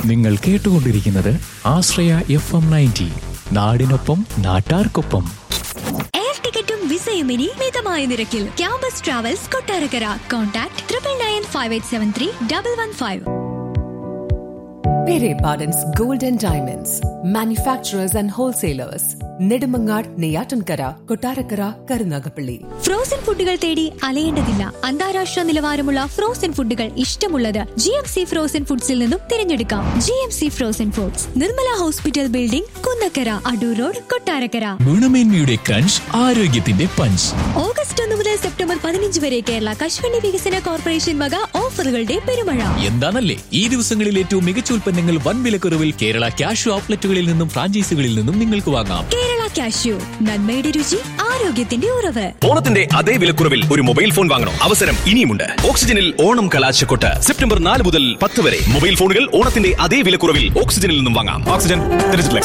നിങ്ങൾ കേട്ടുകൊണ്ടിരിക്കുന്നത് ആശ്രയ FM 90, നാടിനൊപ്പം നാട്ടാർക്കൊപ്പം. എയർ ടിക്കറ്റും വിസയും ഇനി മിതമായ നിരക്കിൽ. Campus travels Kottarakkara. Contact 9995873115. Pere Pardon's Gold and Diamonds, manufacturers and wholesalers. Nedumangad, Neyyattinkara, Kottarakkara, Karunagappally. Frozen ഫുഡുകൾ തേടി അലയേണ്ടതില്ല. അന്താരാഷ്ട്ര നിലവാരമുള്ള ഫ്രോസൺ ഫുഡുകൾ ഇഷ്ടമുള്ളത് GMC ഫ്രോസൺ ഫുഡ്സിൽ നിന്നും തിരഞ്ഞെടുക്കാം. GMC frozen foods, Nirmala hospital building, Kunnakkara, Adoor road, Kottarakkara. ഗുണമേന്മയുടെ crunch, ആരോഗ്യത്തിന്റെ പഞ്ച്. ഓഗസ്റ്റ് 1 മുതൽ സെപ്റ്റംബർ 15 വരെ കേരള കശുവണ്ടി വികസന കോർപ്പറേഷൻ വക ഓഫറുകളുടെ പെരുമഴ. എന്താണല്ലേ ഈ ദിവസങ്ങളിൽ ഏറ്റവും മികച്ച ഉൽപ്പന്നങ്ങൾ വൻ വിലക്കുറവിൽ കേരള കാഷ്യൂ ഔട്ട്ലെറ്റുകളിൽ നിന്നും ഫ്രാഞ്ചൈസികളിൽ നിന്നും നിങ്ങൾക്ക് വാങ്ങാം. കേരള കാഷ്യൂ, നന്മയുടെ രുചി, ആരോഗ്യത്തിന്റെ ഉറവ്. ഓണത്തിന്റെ അതേ വിലക്കുറവിൽ ഒരു മൊബൈൽ ഫോൺ വാങ്ങണം. അവസരം ഇനിയുമുണ്ട്. ഓക്സിജനിൽ ഓണം കലാശക്കൊട്ട് സെപ്റ്റംബർ 4 മുതൽ 10 വരെ. മൊബൈൽ ഫോണുകൾ ഓണത്തിന്റെ അതേ വിലക്കുറവിൽ ഓക്സിജനിൽ നിന്നും വാങ്ങാം. Oxygen digital